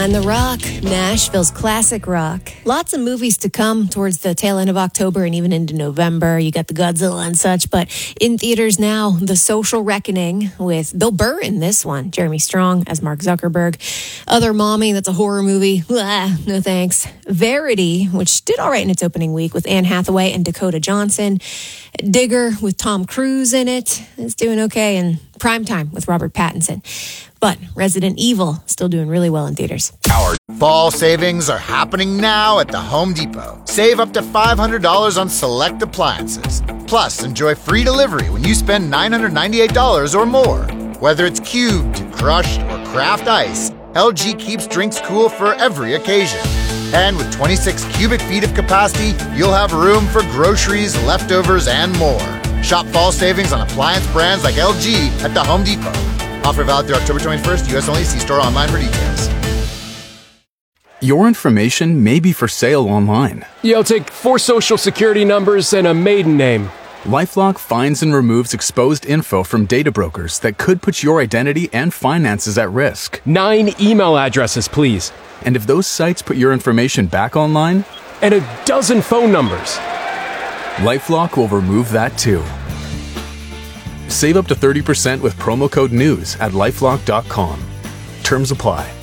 And The Rock, Nashville's classic rock. Lots of movies to come towards the tail end of October and even into November. You got the Godzilla and such, but in theaters now, The Social Reckoning with Bill Burr in this one, Jeremy Strong as Mark Zuckerberg. Other Mommy, that's a horror movie. Blah, no thanks. Verity, which did all right in its opening week with Anne Hathaway and Dakota Johnson. Digger with Tom Cruise in it. It's doing okay. And Primetime with Robert Pattinson. But Resident Evil still doing really well in theaters. Our fall savings are happening now at the Home Depot. Save up to $500 on select appliances. Plus, enjoy free delivery when you spend $998 or more. Whether it's cubed, crushed, or craft ice, LG keeps drinks cool for every occasion. And with 26 cubic feet of capacity, you'll have room for groceries, leftovers, and more. Shop fall savings on appliance brands like LG at the Home Depot. Offer valid through October 21st, U.S. only. See store online for details. Your information may be for sale online. You'll take 4 social security numbers and a maiden name. LifeLock finds and removes exposed info from data brokers that could put your identity and finances at risk. 9 email addresses, please. And if those sites put your information back online? And a dozen phone numbers. LifeLock will remove that too. Save up to 30% with promo code NEWS at LifeLock.com. Terms apply.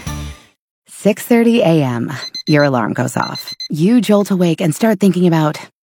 6:30 a.m. Your alarm goes off. You jolt awake and start thinking about